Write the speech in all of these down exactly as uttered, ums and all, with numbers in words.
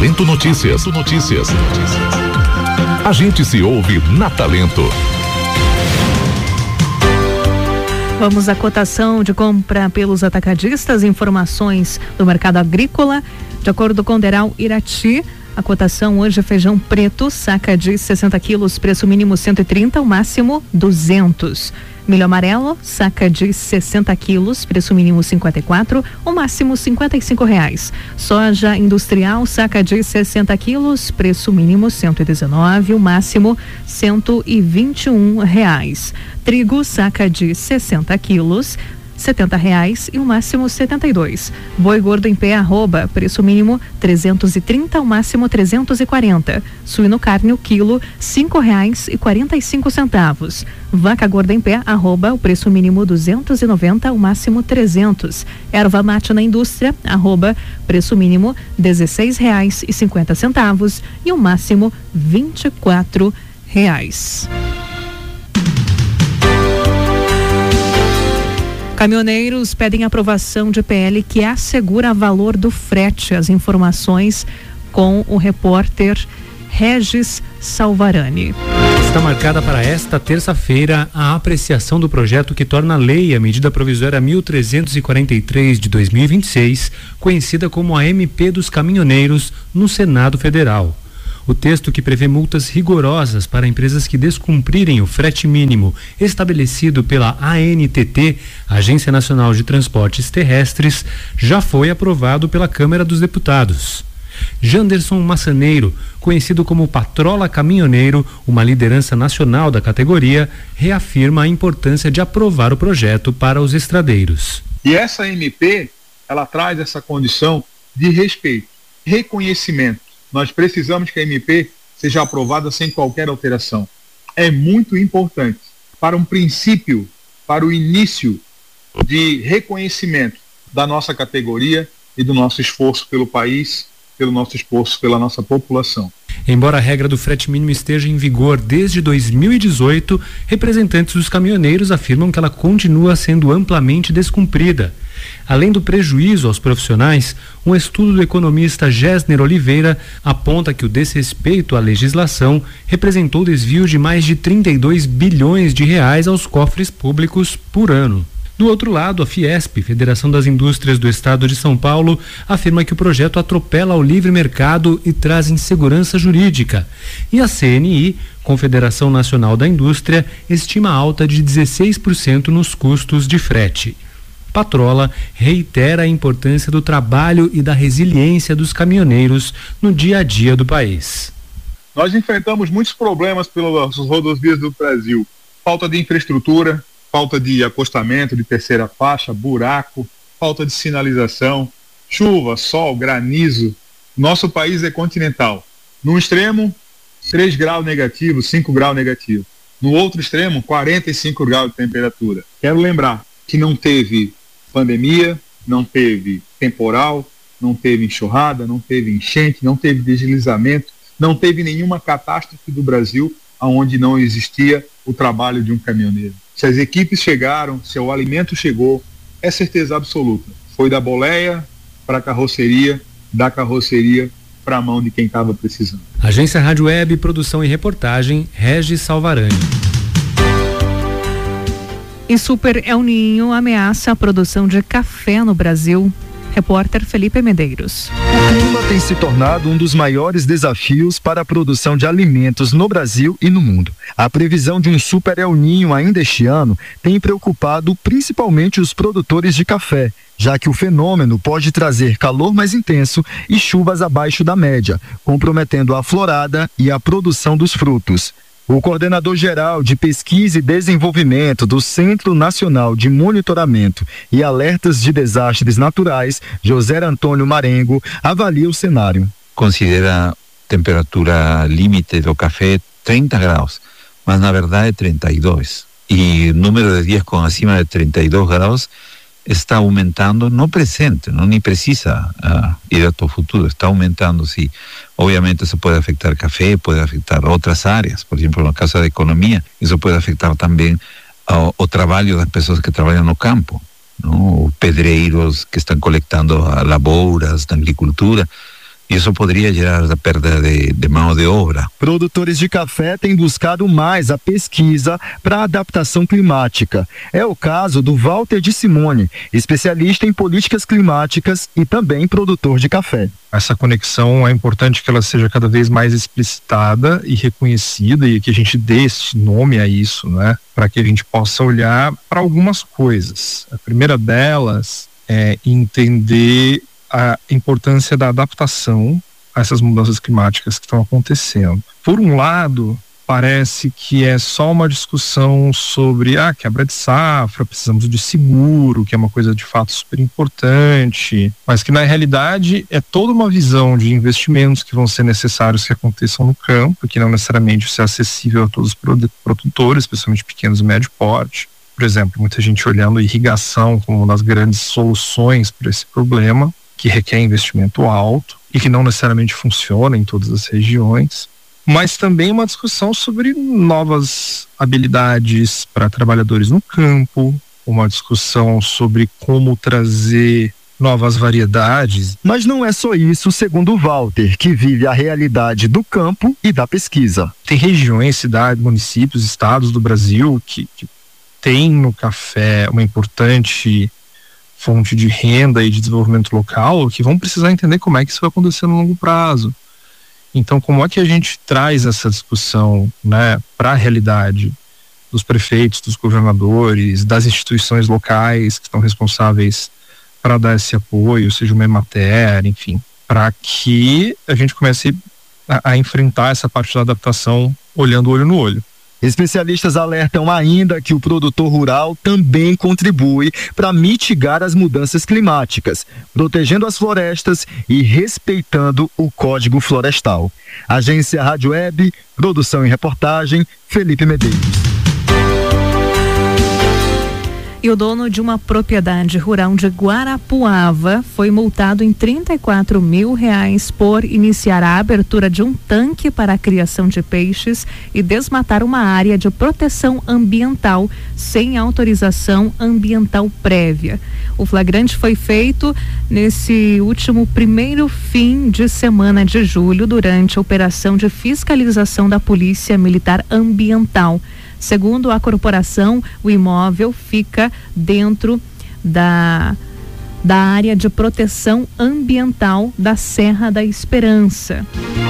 Talento Notícias. Notícias. A gente se ouve na Talento. Vamos à cotação de compra pelos atacadistas, informações do mercado agrícola. De acordo com o Deral Irati, a cotação hoje é feijão preto, saca de sessenta quilos, preço mínimo cento e trinta, o máximo duzentos. Milho amarelo, saca de sessenta quilos, preço mínimo cinquenta e quatro, o máximo cinquenta e cinco reais. Soja industrial, saca de sessenta quilos, preço mínimo cento e dezenove, o máximo cento e vinte e um reais. Trigo, saca de sessenta quilos, setenta reais e o máximo setenta e dois. Boi gordo em pé, arroba, preço mínimo trezentos e trinta, o máximo trezentos e quarenta. Suíno carne, o quilo, cinco reais e quarenta e cinco centavos. Vaca gorda em pé, arroba, o preço mínimo duzentos e noventa, o máximo trezentos. Erva mate na indústria, arroba, preço mínimo dezesseis reais e cinquenta centavos e o máximo vinte e quatro reais. Caminhoneiros pedem aprovação de P L que assegura valor do frete. As informações com o repórter Regis Salvarani. Está marcada para esta terça-feira a apreciação do projeto que torna lei a medida provisória mil trezentos e quarenta e três de dois mil e vinte e seis, conhecida como a M P dos caminhoneiros, no Senado Federal. O texto, que prevê multas rigorosas para empresas que descumprirem o frete mínimo estabelecido pela A N T T, Agência Nacional de Transportes Terrestres, já foi aprovado pela Câmara dos Deputados. Janderson Massaneiro, conhecido como Patrola Caminhoneiro, uma liderança nacional da categoria, reafirma a importância de aprovar o projeto para os estradeiros. E essa M P, ela traz essa condição de respeito, reconhecimento. Nós precisamos que a M P seja aprovada sem qualquer alteração. É muito importante para um princípio, para o início de reconhecimento da nossa categoria e do nosso esforço pelo país, pelo nosso esforço pela nossa população. Embora a regra do frete mínimo esteja em vigor desde dois mil e dezoito, representantes dos caminhoneiros afirmam que ela continua sendo amplamente descumprida. Além do prejuízo aos profissionais, um estudo do economista Gessner Oliveira aponta que o desrespeito à legislação representou desvio de mais de trinta e dois bilhões de reais aos cofres públicos por ano. Do outro lado, a Fiesp, Federação das Indústrias do Estado de São Paulo, afirma que o projeto atropela o livre mercado e traz insegurança jurídica. E a C N I, Confederação Nacional da Indústria, estima alta de dezesseis por cento nos custos de frete. Patrola reitera a importância do trabalho e da resiliência dos caminhoneiros no dia a dia do país. Nós enfrentamos muitos problemas pelas rodovias do Brasil. Falta de infraestrutura, falta de acostamento de terceira faixa, buraco, falta de sinalização, chuva, sol, granizo. Nosso país é continental. Num extremo, três graus negativo, cinco graus negativo. No outro extremo, quarenta e cinco graus de temperatura. Quero lembrar que não teve pandemia, não teve temporal, não teve enxurrada, não teve enchente, não teve deslizamento, não teve nenhuma catástrofe do Brasil onde não existia o trabalho de um caminhoneiro. Se as equipes chegaram, se o alimento chegou, é certeza absoluta. Foi da boleia para a carroceria, da carroceria para a mão de quem estava precisando. Agência Rádio Web, produção e reportagem, Regis Salvarani. E Super El Niño ameaça a produção de café no Brasil. Repórter Felipe Medeiros. O clima tem se tornado um dos maiores desafios para a produção de alimentos no Brasil e no mundo. A previsão de um Super El Niño ainda este ano tem preocupado principalmente os produtores de café, já que o fenômeno pode trazer calor mais intenso e chuvas abaixo da média, comprometendo a florada e a produção dos frutos. O coordenador-geral de Pesquisa e Desenvolvimento do Centro Nacional de Monitoramento e Alertas de Desastres Naturais, José Antônio Marengo, avalia o cenário. Considera temperatura limite do café trinta graus, mas na verdade é trinta e dois. E o número de dias com acima de trinta e dois graus está aumentando no presente, não nem precisa uh, ir ao futuro, está aumentando, sim. Obviamente isso pode afetar café, pode afetar outras áreas, por exemplo, no caso da economia, isso pode afetar também uh, o trabalho das pessoas que trabalham no campo, não? Pedreiros que estão coletando lavouras da agricultura, Isso poderia gerar a perda de, de mão de obra. Produtores de café têm buscado mais a pesquisa para a adaptação climática. É o caso do Walter de Simone, especialista em políticas climáticas e também produtor de café. Essa conexão é importante que ela seja cada vez mais explicitada e reconhecida e que a gente dê esse nome a isso, né? Para que a gente possa olhar para algumas coisas. A primeira delas é entender a importância da adaptação a essas mudanças climáticas que estão acontecendo. Por um lado, parece que é só uma discussão sobre a ah, quebra de safra, precisamos de seguro, que é uma coisa de fato super importante, mas que na realidade é toda uma visão de investimentos que vão ser necessários que aconteçam no campo, que não necessariamente ser acessível a todos os produtores, especialmente pequenos e médio porte. Por exemplo, muita gente olhando a irrigação como uma das grandes soluções para esse problema, que requer investimento alto e que não necessariamente funciona em todas as regiões, mas também uma discussão sobre novas habilidades para trabalhadores no campo, uma discussão sobre como trazer novas variedades. Mas não é só isso, segundo o Walter, que vive a realidade do campo e da pesquisa. Tem regiões, cidades, municípios, estados do Brasil que, que têm no café uma importante fonte de renda e de desenvolvimento local, que vão precisar entender como é que isso vai acontecer no longo prazo. Então, como é que a gente traz essa discussão, né, para a realidade dos prefeitos, dos governadores, das instituições locais que estão responsáveis para dar esse apoio, seja uma Emater, enfim, para que a gente comece a, a enfrentar essa parte da adaptação olhando olho no olho. Especialistas alertam ainda que o produtor rural também contribui para mitigar as mudanças climáticas, protegendo as florestas e respeitando o Código Florestal. Agência Rádio Web, produção e reportagem, Felipe Medeiros. E o dono de uma propriedade rural de Guarapuava foi multado em trinta e quatro mil reais por iniciar a abertura de um tanque para a criação de peixes e desmatar uma área de proteção ambiental sem autorização ambiental prévia. O flagrante foi feito nesse último primeiro fim de semana de julho, durante a operação de fiscalização da Polícia Militar Ambiental. Segundo a corporação, o imóvel fica dentro da, da área de proteção ambiental da Serra da Esperança.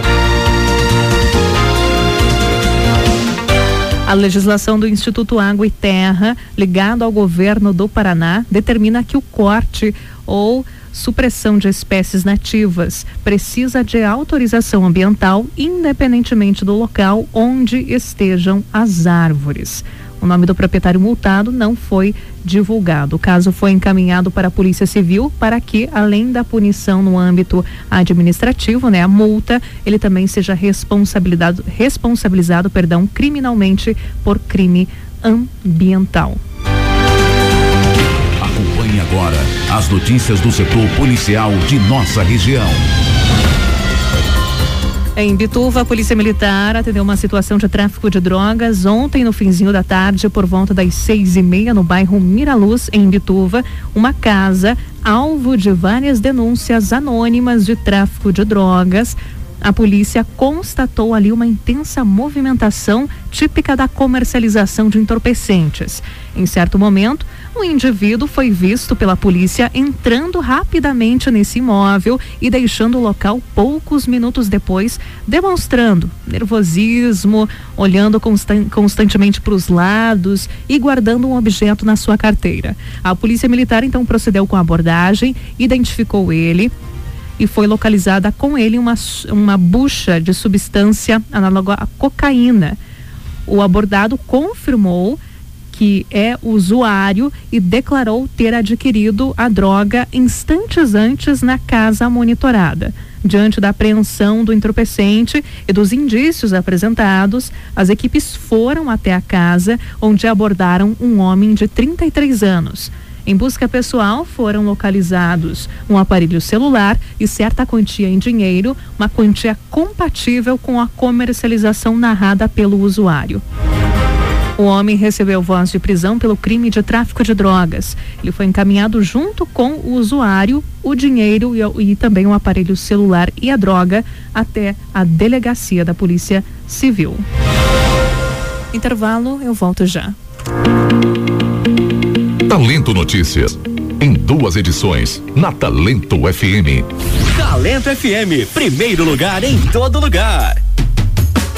A legislação do Instituto Água e Terra, ligado ao governo do Paraná, determina que o corte ou supressão de espécies nativas precisa de autorização ambiental, independentemente do local onde estejam as árvores. O nome do proprietário multado não foi divulgado. O caso foi encaminhado para a Polícia Civil para que, além da punição no âmbito administrativo, né, a multa, ele também seja responsabilizado, responsabilizado, perdão, criminalmente por crime ambiental. Acompanhe agora as notícias do setor policial de nossa região. Em Imbituva, a Polícia Militar atendeu uma situação de tráfico de drogas ontem no finzinho da tarde, por volta das seis e meia, no bairro Miraluz, em Imbituva, uma casa alvo de várias denúncias anônimas de tráfico de drogas. A polícia constatou ali uma intensa movimentação típica da comercialização de entorpecentes. Em certo momento, um indivíduo foi visto pela polícia entrando rapidamente nesse imóvel e deixando o local poucos minutos depois, demonstrando nervosismo, olhando constan- constantemente para os lados e guardando um objeto na sua carteira. A polícia militar então procedeu com a abordagem, identificou ele e foi localizada com ele uma, uma bucha de substância análoga à cocaína. O abordado confirmou que é usuário e declarou ter adquirido a droga instantes antes na casa monitorada. Diante da apreensão do entorpecente e dos indícios apresentados, as equipes foram até a casa, onde abordaram um homem de trinta e três anos. Em busca pessoal, foram localizados um aparelho celular e certa quantia em dinheiro, uma quantia compatível com a comercialização narrada pelo usuário. O homem recebeu voz de prisão pelo crime de tráfico de drogas. Ele foi encaminhado junto com o usuário, o dinheiro e, e também o aparelho celular e a droga até a delegacia da Polícia Civil. Intervalo, eu volto já. Talento Notícias. Em duas edições, na Talento F M. Talento F M, primeiro lugar em todo lugar.